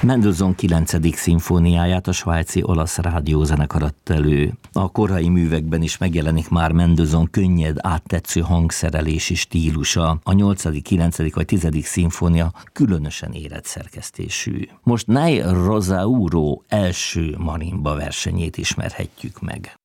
Mendelssohn 9. szimfóniáját a svájci olasz rádiózenekar adta elő. A korai művekben is megjelenik már Mendelssohn könnyed, áttetsző hangszerelési stílusa. A 8., 9. vagy 10. szimfónia különösen érett szerkesztésű. Most Ney Rosauro első marimba versenyét ismerhetjük meg.